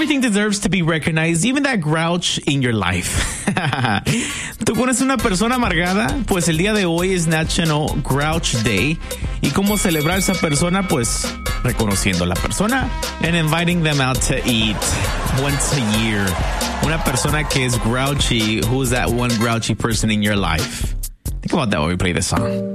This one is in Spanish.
everything deserves to be recognized, even that grouch in your life. ¿Tú conoces una persona amargada? Pues el día de hoy es National Grouch Day. ¿Y cómo celebrar a esa persona? Pues reconociendo a la persona and inviting them out to eat once a year. Una persona que es grouchy, who's that one grouchy person in your life? Think about that while we play this song.